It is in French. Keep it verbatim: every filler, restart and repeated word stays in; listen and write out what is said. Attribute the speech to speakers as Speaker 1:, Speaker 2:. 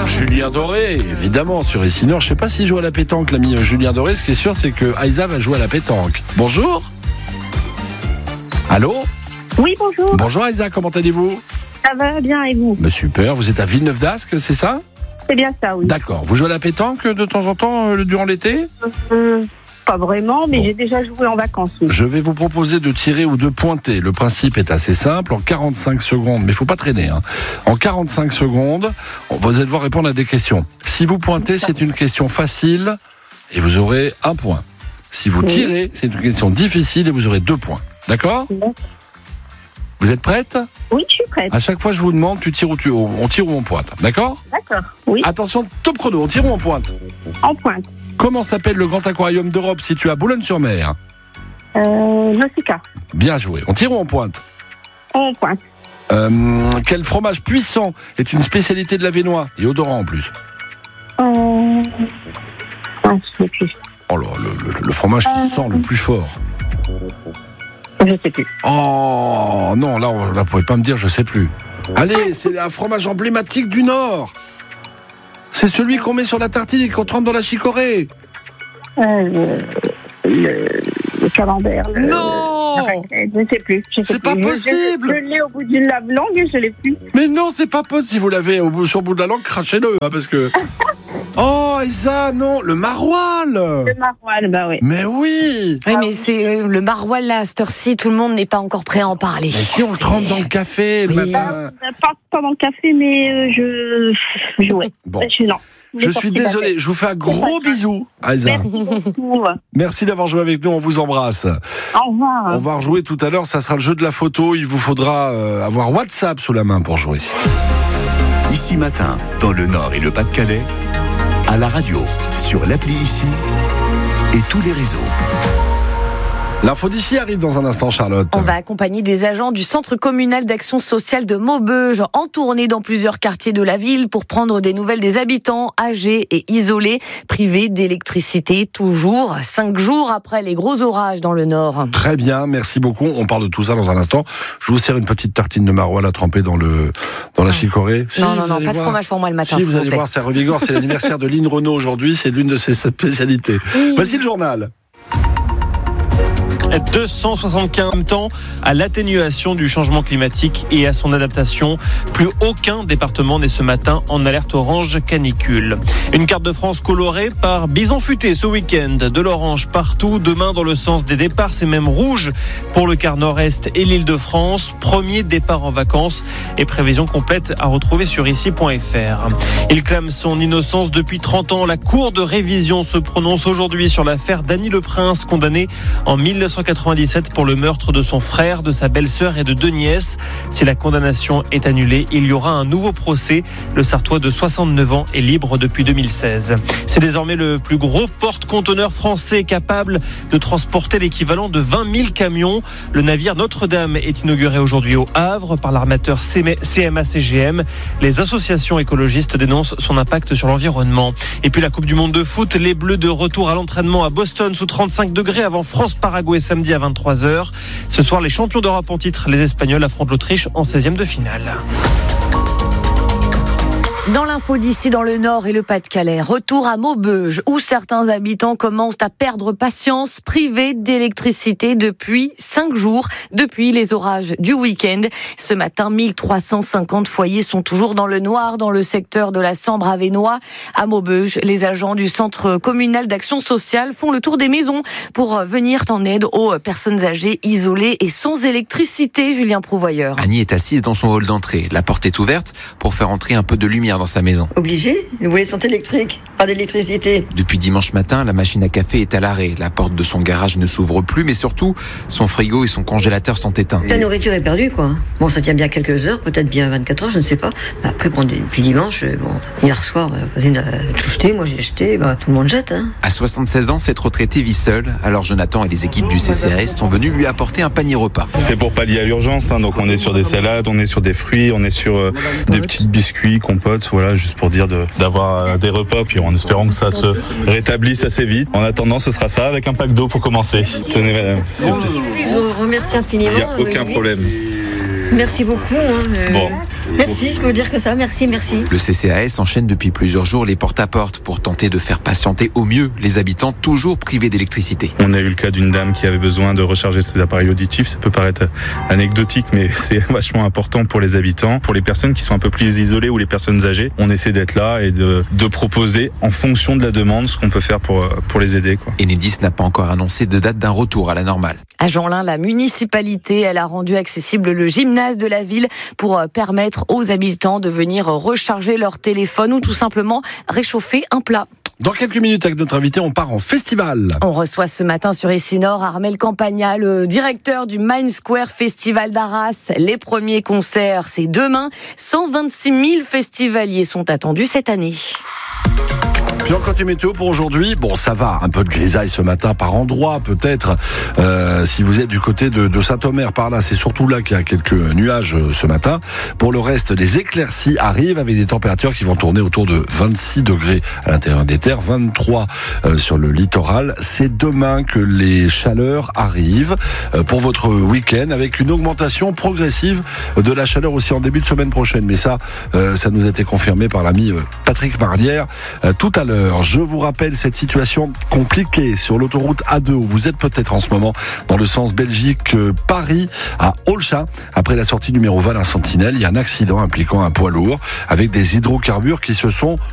Speaker 1: Julien Doré, évidemment, sur Ici Nord. Je ne sais pas s'il joue à la pétanque, l'ami Julien Doré. Ce qui est sûr, c'est que Aïssa va jouer à la pétanque. Bonjour. Allô ?
Speaker 2: Oui, bonjour.
Speaker 1: Bonjour Aïssa, comment allez-vous ?
Speaker 2: Ça va bien et vous ?
Speaker 1: Bah, super, vous êtes à Villeneuve d'Ascq, c'est ça ?
Speaker 2: C'est bien ça, oui.
Speaker 1: D'accord. Vous jouez à la pétanque de temps en temps euh, durant l'été ?
Speaker 2: euh, Pas vraiment, mais
Speaker 1: bon.
Speaker 2: J'ai déjà joué en vacances. Oui.
Speaker 1: Je vais vous proposer de tirer ou de pointer. Le principe est assez simple. En quarante-cinq secondes, mais il ne faut pas traîner. Hein. En quarante-cinq secondes, vous allez devoir répondre à des questions. Si vous pointez, c'est une question facile et vous aurez un point. Si vous tirez, c'est une question difficile et vous aurez deux points. D'accord ?
Speaker 2: Oui.
Speaker 1: Vous êtes prête ?
Speaker 2: Oui, je suis prête.
Speaker 1: À chaque fois, je vous demande, tu tires ou tu, on tire ou on pointe. D'accord ?
Speaker 2: D'accord, oui.
Speaker 1: Attention, top chrono, on tire ou on pointe ?
Speaker 2: En pointe.
Speaker 1: Comment s'appelle le grand aquarium d'Europe situé à Boulogne-sur-Mer ?
Speaker 2: Euh, Nausicaa.
Speaker 1: Bien joué. On tire ou on pointe ?
Speaker 2: En pointe.
Speaker 1: Euh, quel fromage puissant est une spécialité de la Vénois et odorant en plus ?
Speaker 2: Euh... Ah, je sais plus.
Speaker 1: Oh là, le, le, le fromage qui sent le plus fort.
Speaker 2: Je sais plus.
Speaker 1: Oh non, là, on ne pouvez pas me dire, je sais plus. Allez, c'est un fromage emblématique du Nord. C'est celui qu'on met sur la tartine et qu'on trempe dans la chicorée.
Speaker 2: Euh, le, le, le camembert. Le,
Speaker 1: Non
Speaker 2: le, Je ne sais plus. Je sais
Speaker 1: C'est
Speaker 2: plus.
Speaker 1: pas
Speaker 2: Je-
Speaker 1: possible.
Speaker 2: Je, je l'ai au bout d'une lave langue et je l'ai plus.
Speaker 1: Mais non, c'est pas possible. Si vous l'avez au bout, sur le bout de la langue, crachez-le. Hein, parce que... Oh, Isa, non, le maroilles.
Speaker 2: Le maroilles, bah oui.
Speaker 1: Mais oui.
Speaker 3: Oui, mais c'est euh, le maroilles là, à cette heure-ci, tout le monde n'est pas encore prêt à en parler.
Speaker 1: Mais si on le trempe dans le café le
Speaker 3: Oui.
Speaker 1: matin.
Speaker 2: Euh, pas, pas dans le café, mais euh, je. je ouais.
Speaker 1: Bon.
Speaker 2: Je, non.
Speaker 1: Je suis désolé, je vous fais un gros bisou, Aïssa.
Speaker 2: Merci beaucoup.
Speaker 1: Merci d'avoir joué avec nous, on vous embrasse.
Speaker 2: Au revoir.
Speaker 1: On va rejouer tout à l'heure, ça sera le jeu de la photo. Il vous faudra euh, avoir WhatsApp sous la main pour jouer.
Speaker 4: Ici Matin, dans le Nord et le Pas-de-Calais, à la radio, sur l'appli Ici et tous les réseaux.
Speaker 1: L'info d'ici arrive dans un instant, Charlotte.
Speaker 3: On va accompagner des agents du Centre communal d'action sociale de Maubeuge en tournée dans plusieurs quartiers de la ville pour prendre des nouvelles des habitants âgés et isolés, privés d'électricité, toujours cinq jours après les gros orages dans le Nord.
Speaker 1: Très bien, merci beaucoup. On parle de tout ça dans un instant. Je vous sers une petite tartine de maroilles à tremper dans le dans la chicorée. Si,
Speaker 3: Non, non,
Speaker 1: vous
Speaker 3: non,
Speaker 1: allez
Speaker 3: pas de
Speaker 1: voir.
Speaker 3: fromage pour moi le matin.
Speaker 1: Si,
Speaker 3: s'il
Speaker 1: vous
Speaker 3: vous
Speaker 1: allez
Speaker 3: plaît.
Speaker 1: voir, ça revigore. C'est l'anniversaire de Lynn Renaud aujourd'hui. C'est l'une de ses spécialités. Voici le journal.
Speaker 5: deux cent soixante-quinze temps à l'atténuation du changement climatique et à son adaptation. Plus aucun département n'est ce matin en alerte orange canicule. Une carte de France colorée par Bison Futé ce week-end. De l'orange partout, demain dans le sens des départs, c'est même rouge pour le quart nord-est et l'Île-de-France. Premier départ en vacances et prévision complète à retrouver sur ici point f r. Il clame son innocence depuis trente ans. La Cour de révision se prononce aujourd'hui sur l'affaire Dany Le Prince, condamné en mille neuf cent quatre-vingt-dix-sept pour le meurtre de son frère, de sa belle-sœur et de deux nièces. Si la condamnation est annulée, il y aura un nouveau procès. Le Sartois de soixante-neuf ans est libre depuis deux mille seize. C'est désormais le plus gros porte-conteneur français capable de transporter l'équivalent de vingt mille camions. Le navire Notre-Dame est inauguré aujourd'hui au Havre par l'armateur C M A C G M. Les associations écologistes dénoncent son impact sur l'environnement. Et puis la Coupe du Monde de foot, les Bleus de retour à l'entraînement à Boston sous trente-cinq degrés avant France-Paraguay samedi à vingt-trois heures. Ce soir, les champions d'Europe en titre, les Espagnols, affrontent l'Autriche en seizième de finale.
Speaker 3: Dans l'info d'ici, dans le Nord et le Pas-de-Calais, retour à Maubeuge, où certains habitants commencent à perdre patience, privés d'électricité depuis cinq jours, depuis les orages du week-end. Ce matin, mille trois cent cinquante foyers sont toujours dans le noir dans le secteur de la Sambre-Avesnois. À Maubeuge, les agents du Centre communal d'action sociale font le tour des maisons pour venir en aide aux personnes âgées, isolées et sans électricité. Julien Prouvoyeur.
Speaker 6: Annie est assise dans son hall d'entrée. La porte est ouverte pour faire entrer un peu de lumière dans sa maison.
Speaker 7: Obligé ? Vous voulez sont électriques, pas d'électricité.
Speaker 6: Depuis dimanche matin, la machine à café est à l'arrêt. La porte de son garage ne s'ouvre plus, mais surtout, son frigo et son congélateur sont éteints.
Speaker 7: La nourriture est perdue, quoi. Bon, ça tient bien quelques heures, peut-être bien vingt-quatre heures, je ne sais pas. Après, bon, depuis dimanche, bon, hier soir, la voisine a tout jeté, moi j'ai jeté, bah, tout le monde jette. Hein.
Speaker 6: À soixante-seize ans, cette retraitée vit seule. Alors Jonathan et les équipes du C C R S sont venus lui apporter un panier repas.
Speaker 8: C'est pour pallier à l'urgence, hein, donc on est sur des salades, on est sur des fruits, on est sur euh, des petits biscuits, compotes, voilà, juste pour dire de, d'avoir euh, des repas, puis en espérant que ça se rétablisse assez vite. En attendant, ce sera ça avec un pack d'eau pour commencer. Tenez, madame.
Speaker 7: Oui, je vous remercie infiniment.
Speaker 8: Il n'y a aucun
Speaker 7: oui.
Speaker 8: problème.
Speaker 7: Merci beaucoup. Hein, euh...
Speaker 8: Bon,
Speaker 7: Merci, je peux dire que ça. Merci, merci.
Speaker 6: Le C C A S enchaîne depuis plusieurs jours les porte-à-porte pour tenter de faire patienter au mieux les habitants toujours privés d'électricité.
Speaker 8: On a eu le cas d'une dame qui avait besoin de recharger ses appareils auditifs. Ça peut paraître anecdotique, mais c'est vachement important pour les habitants, pour les personnes qui sont un peu plus isolées ou les personnes âgées. On essaie d'être là et de, de proposer en fonction de la demande ce qu'on peut faire pour, pour les aider, quoi.
Speaker 6: Enedis n'a pas encore annoncé de date d'un retour à la normale.
Speaker 3: À Jeanlin, la municipalité, elle a rendu accessible le gymnase de la ville pour permettre aux habitants de venir recharger leur téléphone ou tout simplement réchauffer un plat.
Speaker 1: Dans quelques minutes, avec notre invité, on part en festival.
Speaker 3: On reçoit ce matin sur Essinor Armel Campagna, le directeur du Mind Square Festival d'Arras. Les premiers concerts, c'est demain. cent vingt-six mille festivaliers sont attendus cette année.
Speaker 1: Puis en côté météo pour aujourd'hui, bon ça va, un peu de grisaille ce matin par endroit peut-être, euh, si vous êtes du côté de, de Saint-Omer par là, c'est surtout là qu'il y a quelques nuages ce matin. Pour le reste, les éclaircies arrivent avec des températures qui vont tourner autour de vingt-six degrés à l'intérieur des terres, vingt-trois euh, sur le littoral. C'est demain que les chaleurs arrivent euh, pour votre week-end avec une augmentation progressive de la chaleur aussi en début de semaine prochaine. Mais ça, euh, ça nous a été confirmé par l'ami euh, Patrick Marlière euh, tout à l'heure. Je vous rappelle cette situation compliquée sur l'autoroute A deux où vous êtes peut-être en ce moment dans le sens Belgique-Paris à Olchat. Après la sortie numéro vingt à Sentinelle, il y a un accident impliquant un poids lourd avec des hydrocarbures qui se sont